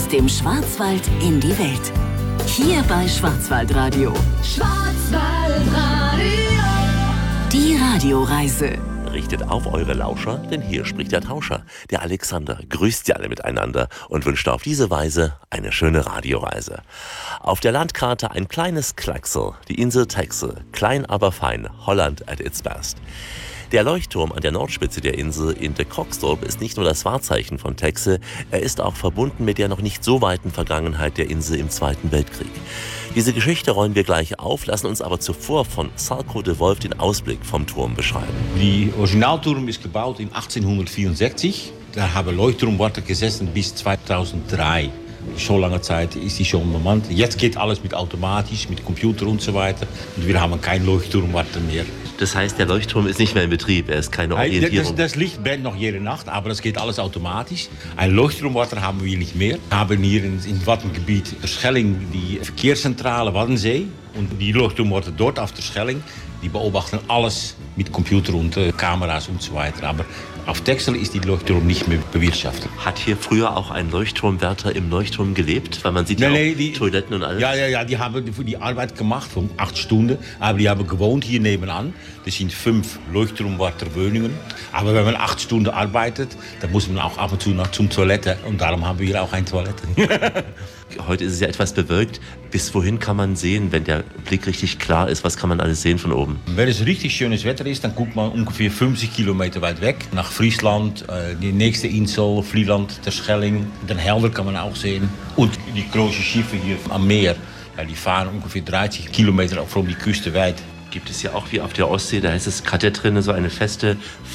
Aus dem Schwarzwald in die Welt. Hier bei Schwarzwaldradio. Schwarzwaldradio. Die Radioreise. Richtet auf eure Lauscher, denn hier spricht der Tauscher. Der Alexander grüßt sie alle miteinander und wünscht auf diese Weise eine schöne Radioreise. Auf der Landkarte ein kleines Klacksel, die Insel Texel, klein aber fein, Holland at its best. Der Leuchtturm an der Nordspitze der Insel in De Kokstorp ist nicht nur das Wahrzeichen von Texel, er ist auch verbunden mit der noch nicht so weiten Vergangenheit der Insel im Zweiten Weltkrieg. Diese Geschichte rollen wir gleich auf, lassen uns aber zuvor von Salko de Wolf den Ausblick vom Turm beschreiben. Die Originalturm ist gebaut in 1864. Da haben Leuchtturmwärter gesessen bis 2003. So lange Zeit ist die schon bemannt. Jetzt geht alles mit automatisch, mit Computer und so weiter. Und wir haben keinen Leuchtturmwärter mehr. Das heißt, der Leuchtturm ist nicht mehr in Betrieb, er ist keine Orientierung. Das Licht brennt noch jede Nacht, aber das geht alles automatisch. Ein Leuchtturmwärter haben wir nicht mehr. Wir haben hier im Waddengebiet der Schelling die Verkehrszentrale Waddensee. Und die Leuchtturmwärter dort auf der Schelling, die beobachten alles mit Computer und Kameras und so weiter. Aber auf Texel ist die Leuchtturm nicht mehr bewirtschaftet. Hat hier früher auch ein Leuchtturmwärter im Leuchtturm gelebt? Weil man sieht die Toiletten und alles. Ja, die haben die Arbeit gemacht von 8 Stunden. Aber die haben gewohnt hier nebenan. Das sind 5 Leuchtturmwärterwohnungen. Aber wenn man 8 Stunden arbeitet, dann muss man auch ab und zu noch zum Toilette. Und darum haben wir hier auch eine Toilette. Heute ist es ja etwas bewölkt. Bis wohin kann man sehen, wenn der Blick richtig klar ist? Was kann man alles sehen von oben? Wenn es richtig schönes Wetter ist, dann guckt man ungefähr 50 Kilometer weit weg. Nach Friesland, die nächste Insel, Vlieland, der Schelling. Den Helder kann man auch sehen. Und die großen Schiffe hier am Meer. Ja, die fahren ungefähr 30 Kilometer von die Küste weit. Gibt es ja auch wie auf der Ostsee, da heißt es Kadett drin, so eine feste